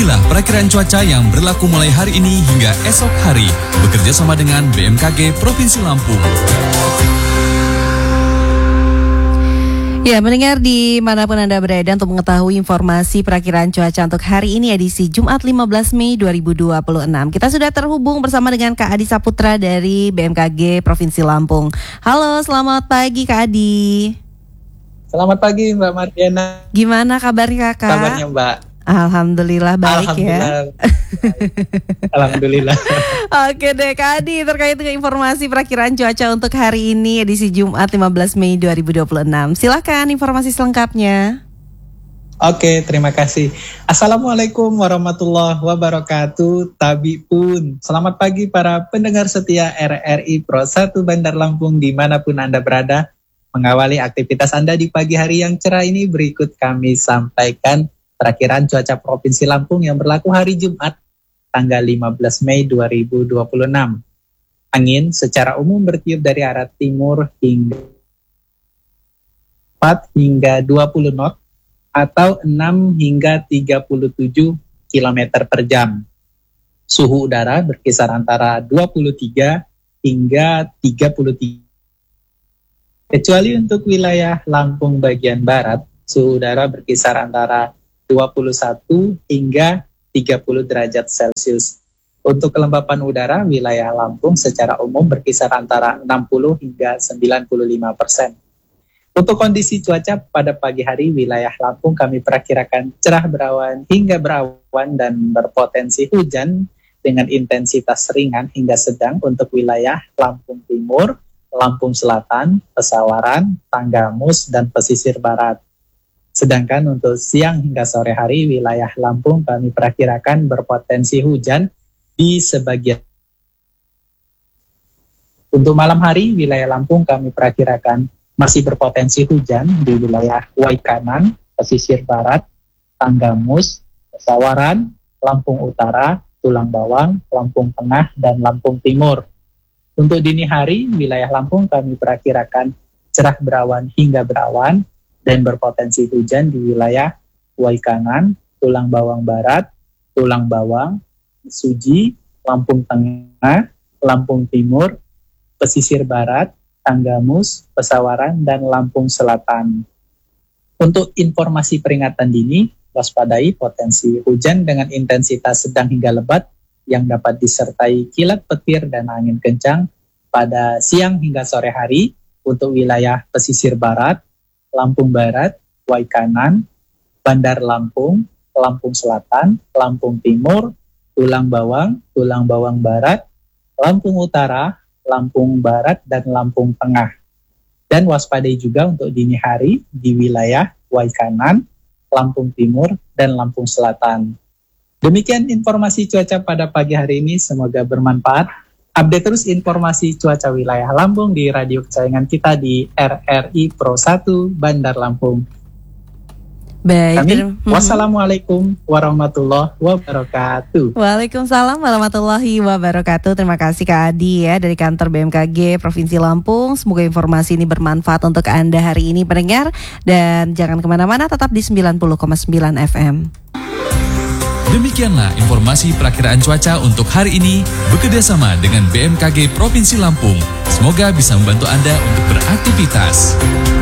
Inilah perakiraan cuaca yang berlaku mulai hari ini hingga esok hari, bekerja sama dengan BMKG Provinsi Lampung. Ya, mendengar dimanapun Anda berada untuk mengetahui informasi perakiraan cuaca untuk hari ini edisi Jumat 15 Mei 2026. Kita sudah terhubung bersama dengan Kak Adi Saputra dari BMKG Provinsi Lampung. Halo, selamat pagi Kak Adi. Selamat pagi Mbak Mardiana. Gimana kabarnya Kak? Kabarnya Mbak? Alhamdulillah baik. Alhamdulillah. Ya. Alhamdulillah. Oke deh Kak Adi, terkait dengan informasi perakiraan cuaca untuk hari ini edisi Jumat 15 Mei 2026. Silakan informasi selengkapnya. Oke, terima kasih. Assalamualaikum warahmatullahi wabarakatuh. Tabi pun. Selamat pagi para pendengar setia RRI Pro 1 Bandar Lampung dimanapun Anda berada. Mengawali aktivitas Anda di pagi hari yang cerah ini, berikut kami sampaikan perakiraan cuaca Provinsi Lampung yang berlaku hari Jumat, tanggal 15 Mei 2026. Angin secara umum bertiup dari arah timur hingga 4 hingga 20 knot atau 6 hingga 37 km per jam. Suhu udara berkisar antara 23 hingga 33. Kecuali untuk wilayah Lampung bagian barat, suhu udara berkisar antara 21 hingga 30 derajat Celcius. Untuk kelembapan udara, wilayah Lampung secara umum berkisar antara 60 hingga 95%. Untuk kondisi cuaca pada pagi hari, wilayah Lampung kami perakirakan cerah berawan hingga berawan dan berpotensi hujan dengan intensitas ringan hingga sedang untuk wilayah Lampung Timur, Lampung Selatan, Pesawaran, Tanggamus, dan pesisir barat. Sedangkan untuk siang hingga sore hari, wilayah Lampung kami perakirakan berpotensi hujan di sebagian. Untuk malam hari, wilayah Lampung kami perakirakan masih berpotensi hujan di wilayah Waikanan, pesisir barat, Tanggamus, Pesawaran, Lampung Utara, Tulang Bawang, Lampung Tengah, dan Lampung Timur. Untuk dini hari, wilayah Lampung kami perakirakan cerah berawan hingga berawan dan berpotensi hujan di wilayah Waikanan, Tulang Bawang Barat, Tulang Bawang, Suji, Lampung Tengah, Lampung Timur, Pesisir Barat, Tanggamus, Pesawaran, dan Lampung Selatan. Untuk informasi peringatan dini, waspadai potensi hujan dengan intensitas sedang hingga lebat yang dapat disertai kilat petir dan angin kencang pada siang hingga sore hari untuk wilayah Pesisir Barat, Lampung Barat, Waikanan, Bandar Lampung, Lampung Selatan, Lampung Timur, Tulang Bawang Barat, Lampung Utara, Lampung Barat, dan Lampung Tengah. Dan waspadai juga untuk dini hari di wilayah Waikanan, Lampung Timur, dan Lampung Selatan. Demikian informasi cuaca pada pagi hari ini, semoga bermanfaat. Update terus informasi cuaca wilayah Lampung di radio kesayangan kita di RRI Pro 1 Bandar Lampung. Baik. Wassalamualaikum warahmatullahi wabarakatuh. Waalaikumsalam warahmatullahi wabarakatuh. Terima kasih Kak Adi ya dari kantor BMKG Provinsi Lampung. Semoga informasi ini bermanfaat untuk Anda hari ini pendengar. Dan jangan kemana-mana, tetap di 90,9 FM. Demikianlah informasi perakiraan cuaca untuk hari ini bekerjasama dengan BMKG Provinsi Lampung. Semoga bisa membantu Anda untuk beraktivitas.